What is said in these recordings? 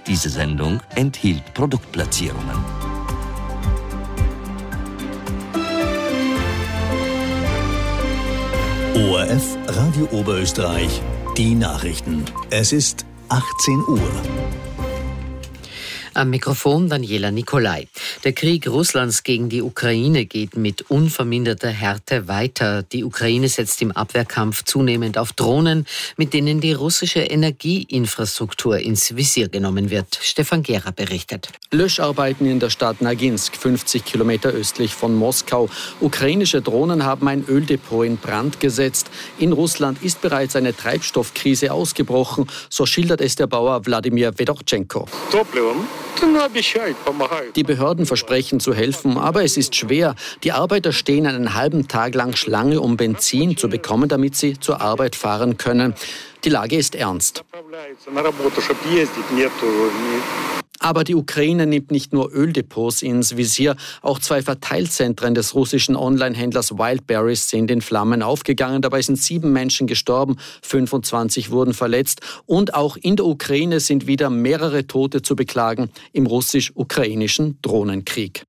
Diese Sendung enthielt Produktplatzierungen. ORF Radio Oberösterreich, die Nachrichten. Es ist 18 Uhr. Am Mikrofon Daniela Nicolai. Der Krieg Russlands gegen die Ukraine geht mit unverminderter Härte weiter. Die Ukraine setzt im Abwehrkampf zunehmend auf Drohnen, mit denen die russische Energieinfrastruktur ins Visier genommen wird. Stefan Gera berichtet. Löscharbeiten in der Stadt Naginsk, 50 Kilometer östlich von Moskau. Ukrainische Drohnen haben ein Öldepot in Brand gesetzt. In Russland ist bereits eine Treibstoffkrise ausgebrochen, so schildert es der Bauer Wladimir Fedorchenko. Die Behörden versprechen zu helfen, aber es ist schwer. Die Arbeiter stehen einen halben Tag lang Schlange, um Benzin zu bekommen, damit sie zur Arbeit fahren können. Die Lage ist ernst. Aber die Ukraine nimmt nicht nur Öldepots ins Visier, auch 2 Verteilzentren des russischen Online-Händlers Wildberries sind in Flammen aufgegangen. Dabei sind 7 Menschen gestorben, 25 wurden verletzt. Und auch in der Ukraine sind wieder mehrere Tote zu beklagen im russisch-ukrainischen Drohnenkrieg.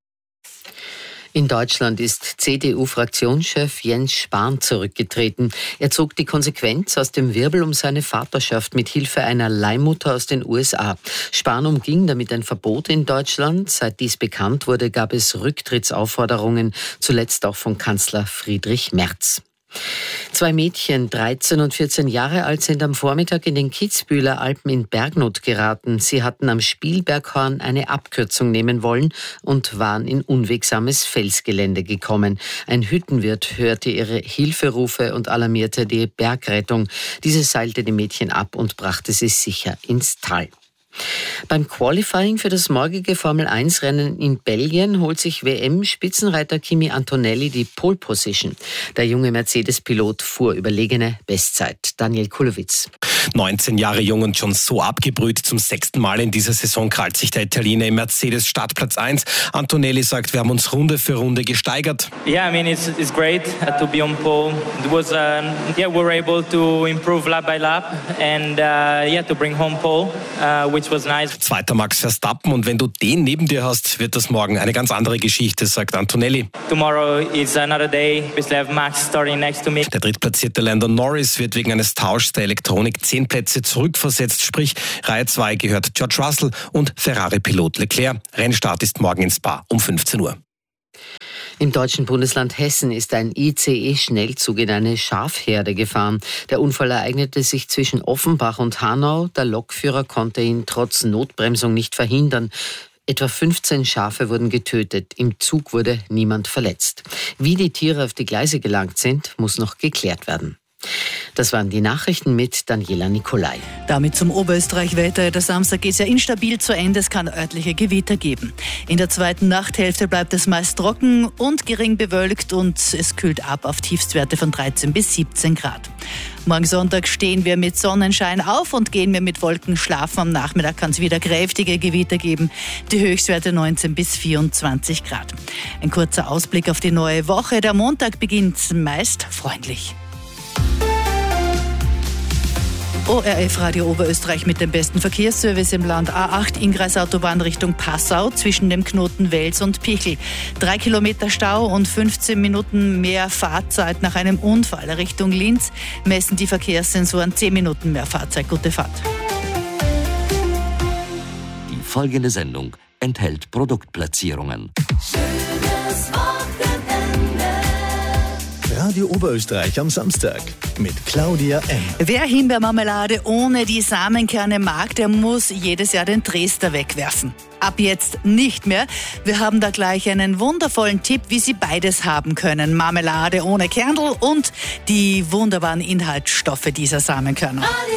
In Deutschland ist CDU-Fraktionschef Jens Spahn zurückgetreten. Er zog die Konsequenz aus dem Wirbel um seine Vaterschaft mit Hilfe einer Leihmutter aus den USA. Spahn umging damit ein Verbot in Deutschland. Seit dies bekannt wurde, gab es Rücktrittsaufforderungen, zuletzt auch von Kanzler Friedrich Merz. 2 Mädchen, 13 und 14 Jahre alt, sind am Vormittag in den Kitzbüheler Alpen in Bergnot geraten. Sie hatten am Spielberghorn eine Abkürzung nehmen wollen und waren in unwegsames Felsgelände gekommen. Ein Hüttenwirt hörte ihre Hilferufe und alarmierte die Bergrettung. Diese seilte die Mädchen ab und brachte sie sicher ins Tal. Beim Qualifying für das morgige Formel-1-Rennen in Belgien holt sich WM-Spitzenreiter Kimi Antonelli die Pole Position. Der junge Mercedes-Pilot fuhr überlegene Bestzeit. Daniel Kulowitz. 19 Jahre jung und schon so abgebrüht. Zum 6. Mal in dieser Saison krallt sich der Italiener im Mercedes Startplatz 1. Antonelli sagt, wir haben uns Runde für Runde gesteigert. Yeah, I mean it's great to be on pole. It was we were able to improve lap by lap and to bring home pole, which was nice. Zweiter Max Verstappen, und wenn du den neben dir hast, wird das morgen eine ganz andere Geschichte, sagt Antonelli. Tomorrow is another day. We still have Max starting next to me. Der drittplatzierte Lando Norris wird wegen eines Tauschs der Elektronik 10 Plätze zurückversetzt, sprich Reihe 2 gehört George Russell und Ferrari-Pilot Leclerc. Rennstart ist morgen in Spa um 15 Uhr. Im deutschen Bundesland Hessen ist ein ICE-Schnellzug in eine Schafherde gefahren. Der Unfall ereignete sich zwischen Offenbach und Hanau. Der Lokführer konnte ihn trotz Notbremsung nicht verhindern. Etwa 15 Schafe wurden getötet. Im Zug wurde niemand verletzt. Wie die Tiere auf die Gleise gelangt sind, muss noch geklärt werden. Das waren die Nachrichten mit Daniela Nicolai. Damit zum Oberösterreich-Wetter. Der Samstag geht ja instabil zu Ende. Es kann örtliche Gewitter geben. In der zweiten Nachthälfte bleibt es meist trocken und gering bewölkt und es kühlt ab auf Tiefstwerte von 13 bis 17 Grad. Morgen Sonntag stehen wir mit Sonnenschein auf und gehen wir mit Wolken schlafen. Am Nachmittag kann es wieder kräftige Gewitter geben. Die Höchstwerte 19 bis 24 Grad. Ein kurzer Ausblick auf die neue Woche. Der Montag beginnt meist freundlich. ORF Radio Oberösterreich mit dem besten Verkehrsservice im Land. A8 Ingress-Autobahn Richtung Passau zwischen dem Knoten Wels und Pichel. 3 Kilometer Stau und 15 Minuten mehr Fahrzeit nach einem Unfall. Richtung Linz messen die Verkehrssensoren 10 Minuten mehr Fahrzeit. Gute Fahrt. Die folgende Sendung enthält Produktplatzierungen. Schönes Wochenende. Radio Oberösterreich am Samstag mit Claudia M. Wer Himbeermarmelade ohne die Samenkerne mag, der muss jedes Jahr den Dresdner wegwerfen. Ab jetzt nicht mehr. Wir haben da gleich einen wundervollen Tipp, wie Sie beides haben können. Marmelade ohne Kernel und die wunderbaren Inhaltsstoffe dieser Samenkörner.